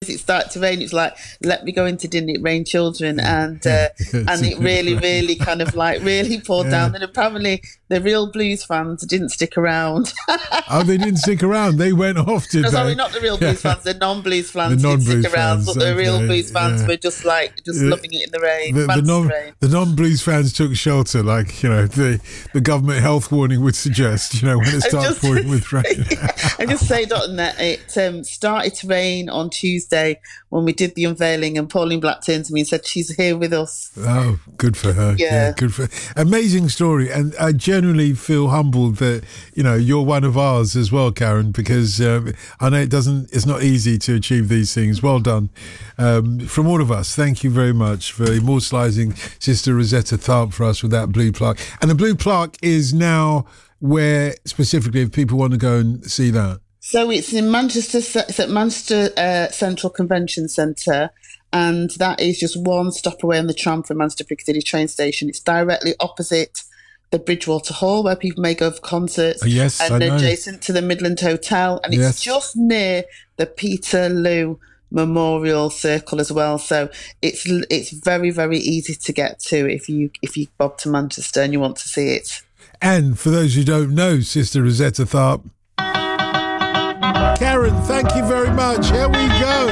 as it started to rain, it was like, let me go into Didn't It Rain Children, and it really kind of like really poured down. And apparently the real blues fans didn't stick around. Oh, they didn't stick around. They went off, did they? Sorry, not the real blues fans. The non-blues fans didn't stick around, but the real blues fans were just loving it in the rain. The non-blues fans took shelter, like, you know, the government health warning would suggest, you know, when it starts pouring with rain. I just say, that it started to rain on Tuesday when we did the unveiling, and Pauline Black turned to me and said she's here with us. Oh, good for her. Yeah, good for her. Amazing story. And I genuinely feel humbled that, you know, you're one of ours as well, Karen, because I know it's not easy to achieve these things. Well done. From all of us, thank you very much for immortalising Sister Rosetta Tharpe for us with that blue plaque. And the blue plaque is now where, specifically, if people want to go and see that? So it's in Manchester. It's at Manchester Central Convention Centre, and that is just one stop away on the tram from Manchester Piccadilly train station. It's directly opposite the Bridgewater Hall, where people may go for concerts. Yes, and adjacent to the Midland Hotel, and it's just near the Peterloo Memorial Circle as well. So it's very, very easy to get to if you bob to Manchester and you want to see it. And for those who don't know, Sister Rosetta Tharpe, Karen, thank you very much. Here we go.